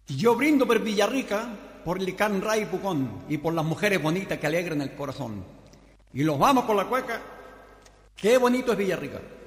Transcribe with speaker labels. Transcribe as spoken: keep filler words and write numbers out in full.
Speaker 1: Yo brindo por Villarrica, por Licán, Ray y Pucón, y por las mujeres bonitas que alegran el corazón. Y los vamos con la cueca. Qué bonito es Villarrica.